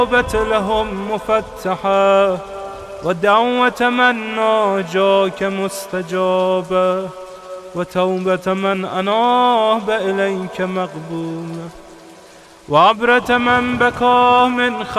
لهم مفتحة ودعوة من ناجاك مستجابة وتوبة من أناب إليك مقبولة وعبرة من بكى من